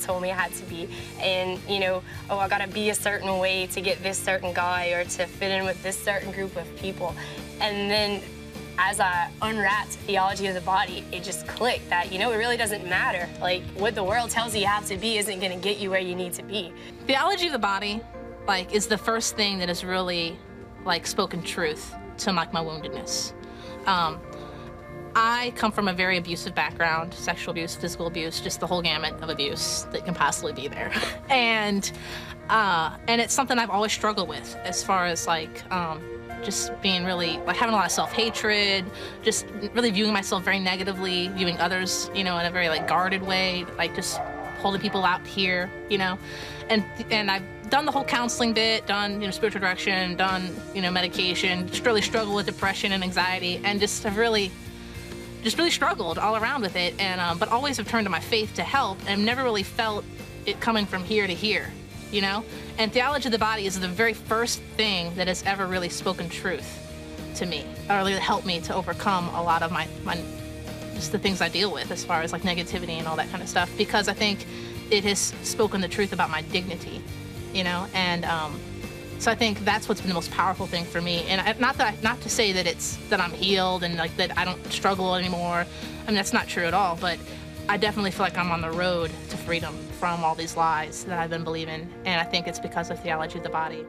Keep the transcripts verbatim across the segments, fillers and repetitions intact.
told me I had to be. And, you know, oh, I gotta be a certain way to get this certain guy or to fit in with this certain group of people. And then as I unwrapped theology of the body, it just clicked that, you know, it really doesn't matter. Like, what the world tells you you have to be isn't gonna get you where you need to be. Theology of the body, like, is the first thing that is really, like, spoken truth to, like, my woundedness. Um, I come from a very abusive background, sexual abuse, physical abuse, just the whole gamut of abuse that can possibly be there. and, uh, and it's something I've always struggled with as far as, like, um, just being really, like, having a lot of self-hatred, just really viewing myself very negatively, viewing others, you know, in a very, like, guarded way, like, just holding people out here, you know, and and I've done the whole counseling bit, done, you know, spiritual direction, done, you know, medication, just really struggled with depression and anxiety, and just have really, just really struggled all around with it, and um, but always have turned to my faith to help, and never really felt it coming from here to here, you know? And theology of the body is the very first thing that has ever really spoken truth to me, or really helped me to overcome a lot of my, my just the things I deal with as far as like negativity and all that kind of stuff, because I think it has spoken the truth about my dignity, you know? And um, so I think that's what's been the most powerful thing for me. And I, not that I, not to say that it's that I'm healed and like that I don't struggle anymore. I mean, that's not true at all, but I definitely feel like I'm on the road to freedom from all these lies that I've been believing, and I think it's because of theology of the body.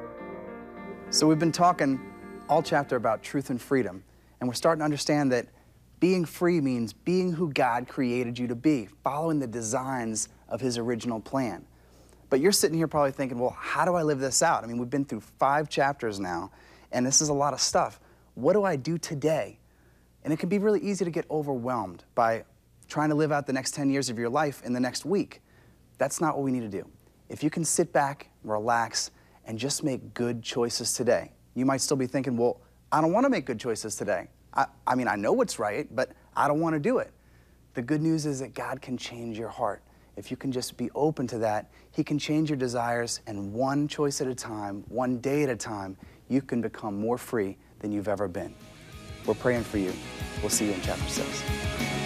So we've been talking all chapter about truth and freedom, and we're starting to understand that being free means being who God created you to be, following the designs of His original plan. But you're sitting here probably thinking, well, how do I live this out? I mean, we've been through five chapters now, and this is a lot of stuff. What do I do today? And it can be really easy to get overwhelmed by trying to live out the next ten years of your life in the next week. That's not what we need to do. If you can sit back, relax, and just make good choices today. You might still be thinking, well, I don't want to make good choices today. I, I mean, I know what's right, but I don't want to do it. The good news is that God can change your heart. If you can just be open to that, He can change your desires, and one choice at a time, one day at a time, you can become more free than you've ever been. We're praying for you. We'll see you in chapter six.